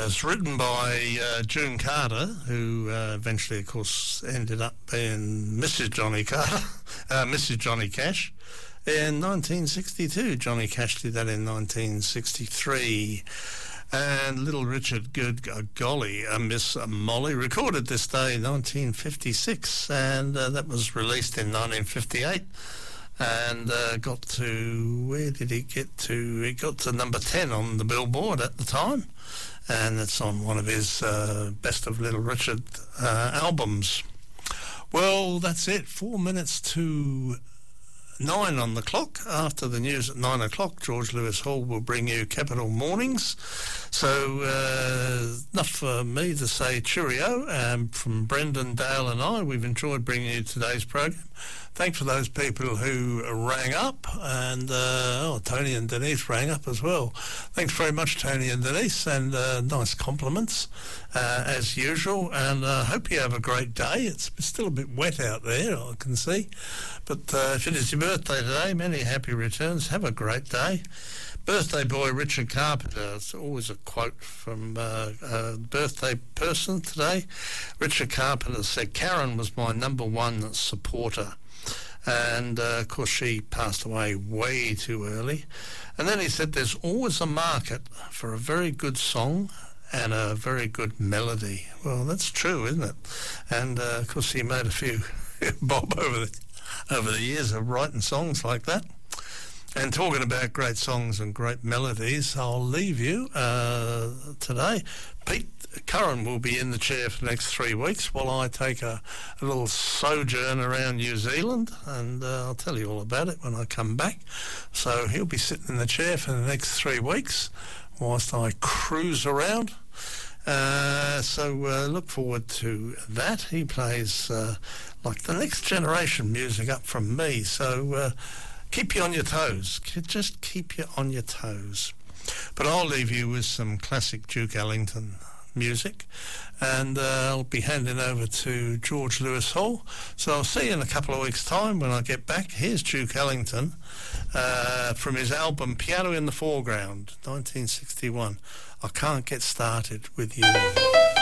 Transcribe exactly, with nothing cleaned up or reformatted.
it's written by uh, June Carter, who uh, eventually, of course, ended up being Missus Johnny Carter, uh, Missus Johnny Cash, in nineteen sixty-two. Johnny Cash did that in nineteen sixty-three. And Little Richard, Good uh, Golly, uh, Miss Molly, recorded this day in nineteen fifty-six, and uh, that was released in nineteen fifty-eight. And uh, got to, where did he get to? He got to number ten on the Billboard at the time, and it's on one of his uh, Best of Little Richard uh, albums. Well, that's it. Four minutes to nine on the clock. After the news at nine o'clock, George Lewis Hall will bring you Capital Mornings. So uh, enough for me to say cheerio. Um, from Brendan, Dale and I, we've enjoyed bringing you today's program. Thanks for those people who rang up, and uh, oh, Tony and Denise rang up as well. Thanks very much, Tony and Denise, and uh, nice compliments uh, as usual. And I uh, hope you have a great day. It's still a bit wet out there, I can see. But uh, if it is your birthday today, many happy returns. Have a great day. Birthday boy Richard Carpenter. It's always a quote from uh, a birthday person today. Richard Carpenter said, "Karen was my number one supporter." And, uh, of course, she passed away way too early. And then he said there's always a market for a very good song and a very good melody. Well, that's true, isn't it? And, uh, of course, he made a few bob over the, over the years of writing songs like that. And talking about great songs and great melodies, I'll leave you uh, today. Pete Curran will be in the chair for the next three weeks while I take a, a little sojourn around New Zealand, and uh, I'll tell you all about it when I come back. So he'll be sitting in the chair for the next three weeks whilst I cruise around. Uh, so uh, look forward to that. He plays uh, like the next generation music up from me. So uh, keep you on your toes. Just keep you on your toes. But I'll leave you with some classic Duke Ellington music, and uh, I'll be handing over to George Lewis Hall. So I'll see you in a couple of weeks' time when I get back. Here's Duke Ellington uh, from his album Piano in the Foreground, nineteen sixty-one. I Can't Get Started With You.